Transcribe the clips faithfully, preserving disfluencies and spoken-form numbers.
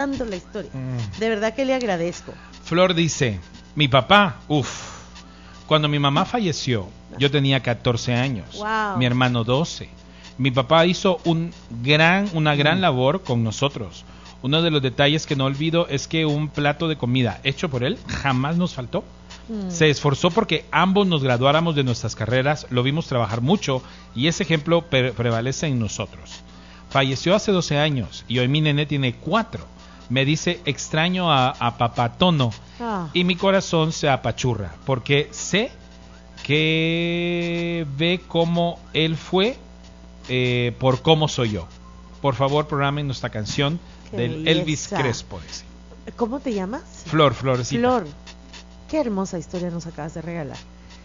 contando la historia. Mm. De verdad que le agradezco. Flor dice, mi papá, uff, cuando mi mamá falleció, yo tenía catorce años, Wow. mi hermano doce. Mi papá hizo un gran, una gran labor con nosotros. Uno de los detalles que no olvido es que un plato de comida hecho por él jamás nos faltó. Mm. Se esforzó porque ambos nos graduáramos de nuestras carreras, lo vimos trabajar mucho y ese ejemplo pre- prevalece en nosotros. Falleció hace doce años y hoy mi nene tiene cuatro. Me dice extraño a, a papatono ah. y mi corazón se apachurra porque sé que ve cómo él fue eh, por cómo soy yo. Por favor, programen nuestra canción Qué del belleza. Elvis Crespo. Ese. ¿Cómo te llamas? Flor, Florecita. Flor, qué hermosa historia nos acabas de regalar.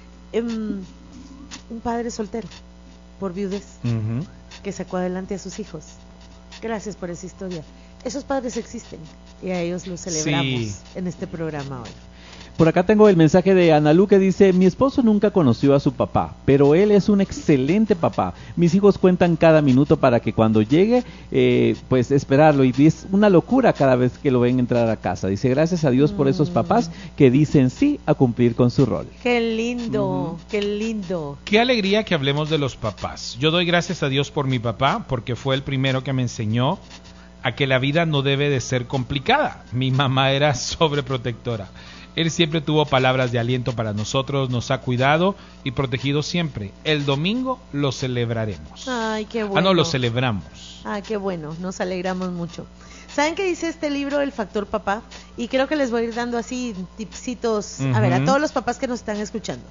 Um, un padre soltero por viudez uh-huh. que sacó adelante a sus hijos. Gracias por esa historia. Esos padres existen y a ellos los celebramos sí. en este programa hoy. Por acá tengo el mensaje de Analu que dice, mi esposo nunca conoció a su papá, pero él es un excelente papá. Mis hijos cuentan cada minuto para que cuando llegue, eh, pues esperarlo. Y es una locura cada vez que lo ven entrar a casa. Dice, gracias a Dios por esos papás que dicen sí a cumplir con su rol. Qué lindo, mm. qué lindo. Qué alegría que hablemos de los papás. Yo doy gracias a Dios por mi papá, porque fue el primero que me enseñó a que la vida no debe de ser complicada. Mi mamá era sobreprotectora. Él siempre tuvo palabras de aliento para nosotros, nos ha cuidado y protegido siempre. El domingo lo celebraremos. Ay, qué bueno. Ah, no, lo celebramos. Ay, qué bueno, nos alegramos mucho. ¿Saben qué dice este libro, El Factor Papá? Y creo que les voy a ir dando así tipsitos, uh-huh. a ver, a todos los papás que nos están escuchando.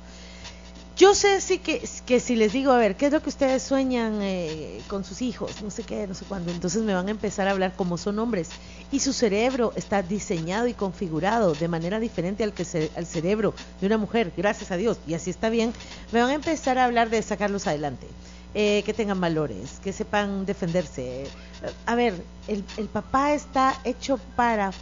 Yo sé sí que, que si les digo, a ver, ¿qué es lo que ustedes sueñan eh, con sus hijos? No sé qué, no sé cuándo. Entonces me van a empezar a hablar como son hombres. Y su cerebro está diseñado y configurado de manera diferente al, que se, al cerebro de una mujer, gracias a Dios. Y así está bien. Me van a empezar a hablar de sacarlos adelante. Eh, que tengan valores, que sepan defenderse. A ver, el, el papá está hecho para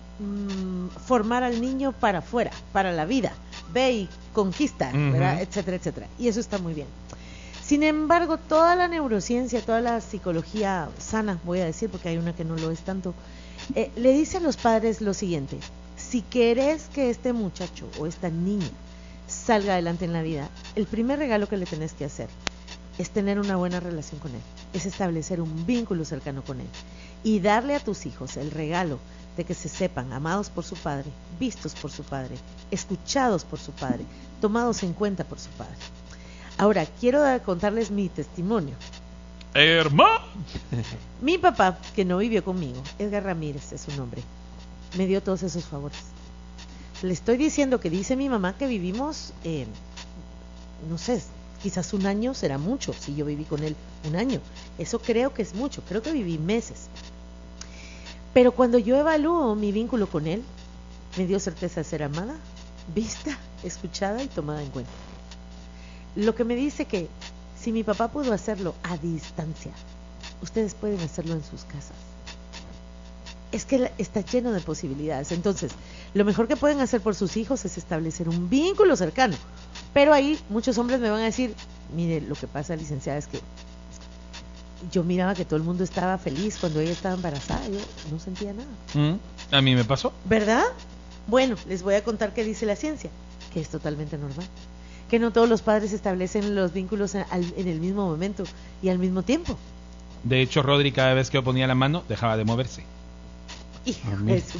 mmm, formar al niño para afuera, para la vida. Ve y conquista, uh-huh. ¿verdad? Etcétera, etcétera. Y eso está muy bien. Sin embargo, toda la neurociencia, toda la psicología sana, voy a decir, porque hay una que no lo es tanto, eh, le dice a los padres lo siguiente: si querés que este muchacho o esta niña salga adelante en la vida, el primer regalo que le tenés que hacer es tener una buena relación con él, es establecer un vínculo cercano con él y darle a tus hijos el regalo de que se sepan amados por su padre, vistos por su padre, escuchados por su padre, tomados en cuenta por su padre. Ahora, quiero dar, contarles mi testimonio. Hermano. Mi papá, que no vivió conmigo, Edgar Ramírez es su nombre, me dio todos esos favores. Le estoy diciendo que dice mi mamá que vivimos, eh, no sé, quizás un año será mucho, si yo viví con él un año. Eso creo que es mucho, creo que viví meses. Pero cuando yo evalúo mi vínculo con él, me dio certeza de ser amada, vista, escuchada y tomada en cuenta. Lo que me dice que si mi papá pudo hacerlo a distancia, ustedes pueden hacerlo en sus casas. Es que está lleno de posibilidades. Entonces, lo mejor que pueden hacer por sus hijos es establecer un vínculo cercano. Pero ahí muchos hombres me van a decir, mire, lo que pasa, licenciada, es que yo miraba que todo el mundo estaba feliz cuando ella estaba embarazada, yo no sentía nada. Mm, a mí me pasó. ¿Verdad? Bueno, les voy a contar qué dice la ciencia, que es totalmente normal, que no todos los padres establecen los vínculos en, al, en el mismo momento y al mismo tiempo. De hecho, Rodri, cada vez que yo ponía la mano, dejaba de moverse. Hijo de su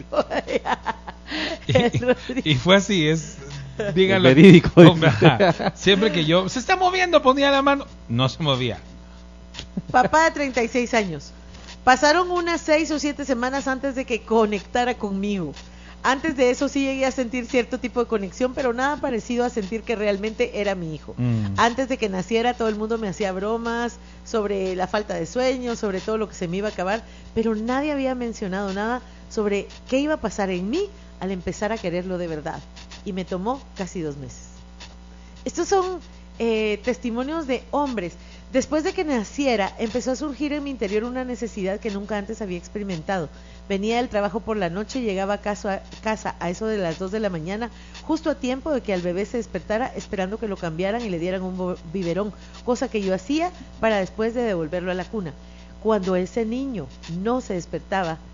y, y fue así, es... Díganlo. Verídico. Siempre que yo... Se está moviendo, ponía la mano. No se movía. Papá de treinta y seis años. Pasaron unas seis o siete semanas antes de que conectara conmigo. Antes de eso sí llegué a sentir cierto tipo de conexión, pero nada parecido a sentir que realmente era mi hijo. Mm. Antes de que naciera, todo el mundo me hacía bromas sobre la falta de sueño, sobre todo lo que se me iba a acabar, pero nadie había mencionado nada sobre qué iba a pasar en mí al empezar a quererlo de verdad. Y me tomó casi dos meses. Estos son eh, testimonios de hombres. Después de que naciera, empezó a surgir en mi interior una necesidad que nunca antes había experimentado. Venía del trabajo por la noche, llegaba a casa, casa a eso de las dos de la mañana, justo a tiempo de que al bebé se despertara, esperando que lo cambiaran y le dieran un biberón, cosa que yo hacía para después de devolverlo a la cuna. Cuando ese niño no se despertaba,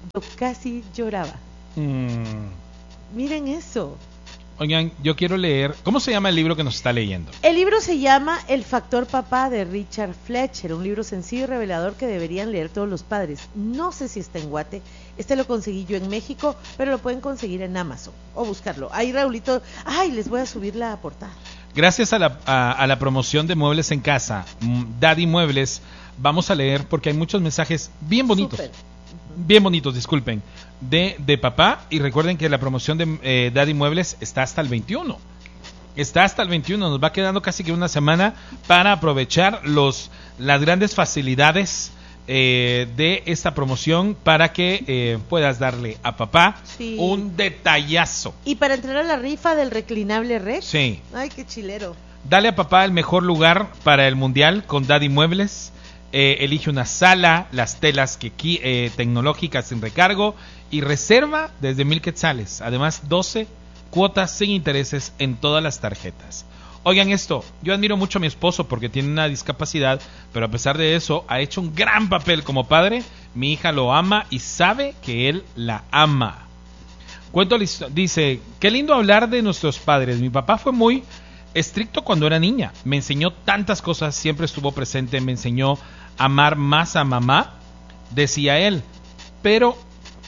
Yo casi lloraba. Mm. Miren eso. Oigan, yo quiero leer. ¿Cómo se llama el libro que nos está leyendo? El libro se llama El Factor Papá de Richard Fletcher, un libro sencillo y revelador que deberían leer todos los padres. No sé si está en Guate, este lo conseguí yo en México, pero lo pueden conseguir en Amazon o buscarlo. Ahí Raulito, ay, les voy a subir la portada. Gracias a la, a, a la promoción de Muebles en Casa, Daddy Muebles, vamos a leer porque hay muchos mensajes bien bonitos. Super. Bien bonitos, disculpen, de, de papá. Y recuerden que la promoción de eh, Daddy Muebles está hasta el veintiuno. Está hasta el veintiuno, nos va quedando casi que una semana para aprovechar los las grandes facilidades eh, de esta promoción para que eh, puedas darle a papá sí. un detallazo. Y para entrar a la rifa del reclinable Rex. Sí. Ay, qué chilero. Dale a papá el mejor lugar para el mundial con Daddy Muebles. Eh, elige una sala, las telas que eh, tecnológicas sin recargo y reserva desde mil quetzales. Además, doce cuotas sin intereses en todas las tarjetas. Oigan esto, yo admiro mucho a mi esposo porque tiene una discapacidad, pero a pesar de eso ha hecho un gran papel como padre. Mi hija lo ama y sabe que él la ama. Cuento, dice, qué lindo hablar de nuestros padres. Mi papá fue muy estricto cuando era niña. Me enseñó tantas cosas, siempre estuvo presente, me enseñó a amar más a mamá, decía él. Pero,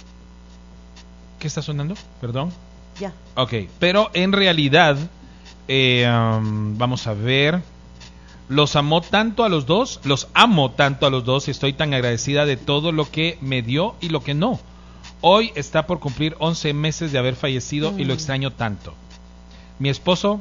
¿qué está sonando? Perdón. Ya. Ok, pero en realidad, eh, um, vamos a ver, los amó tanto a los dos, los amo tanto a los dos y estoy tan agradecida de todo lo que me dio y lo que no. Hoy está por cumplir once meses de haber fallecido mm. y lo extraño tanto. Mi esposo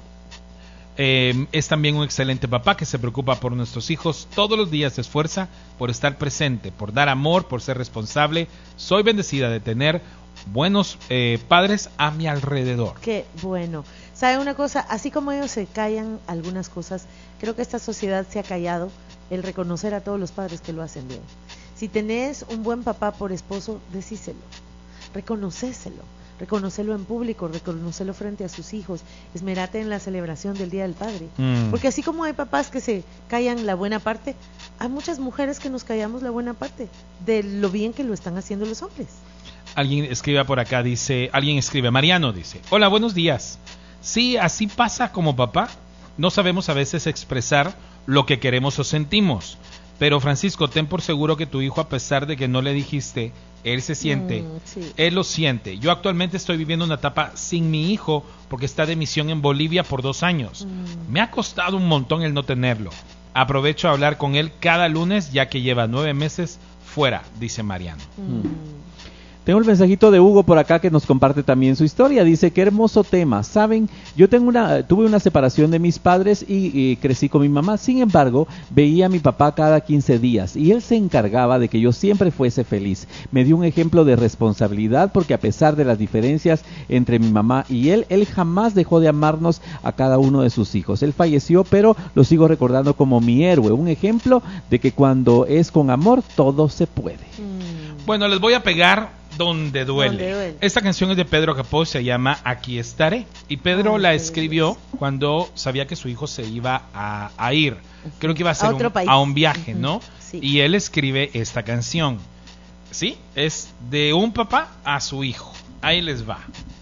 eh, es también un excelente papá que se preocupa por nuestros hijos. Todos los días se esfuerza por estar presente, por dar amor, por ser responsable. Soy bendecida de tener buenos eh, padres a mi alrededor. Qué bueno. ¿Sabe una cosa? Así como ellos se callan algunas cosas, creo que esta sociedad se ha callado el reconocer a todos los padres que lo hacen bien. Si tenés un buen papá por esposo, decíselo, reconocéselo, reconocelo en público, reconocelo frente a sus hijos, esmerate en la celebración del Día del Padre. Mm. Porque así como hay papás que se callan la buena parte, hay muchas mujeres que nos callamos la buena parte de lo bien que lo están haciendo los hombres. Alguien escribe por acá, dice, alguien escribe, Mariano dice, hola, buenos días. Sí, así pasa como papá, no sabemos a veces expresar lo que queremos o sentimos. Pero Francisco, ten por seguro que tu hijo, a pesar de que no le dijiste, él se siente, mm, sí. él lo siente. Yo actualmente estoy viviendo una etapa sin mi hijo porque está de misión en Bolivia por dos años. Mm. Me ha costado un montón el no tenerlo. Aprovecho a hablar con él cada lunes ya que lleva nueve meses fuera, dice Mariano. Mm. Tengo el mensajito de Hugo por acá que nos comparte también su historia. Dice, qué hermoso tema. Saben, yo tengo una, tuve una separación de mis padres y, y crecí con mi mamá. Sin embargo, veía a mi papá cada quince días y él se encargaba de que yo siempre fuese feliz. Me dio un ejemplo de responsabilidad porque a pesar de las diferencias entre mi mamá y él, él jamás dejó de amarnos a cada uno de sus hijos. Él falleció, pero lo sigo recordando como mi héroe. Un ejemplo de que cuando es con amor, todo se puede. Mm. Bueno, les voy a pegar donde duele. Donde duele. Esta canción es de Pedro Capó, se llama Aquí estaré. Y Pedro oh, la escribió cuando sabía que su hijo se iba a, a ir. Creo que iba a ser a, un, a un viaje, uh-huh. ¿no? Sí. Y él escribe esta canción. ¿Sí? Es de un papá a su hijo. Ahí les va.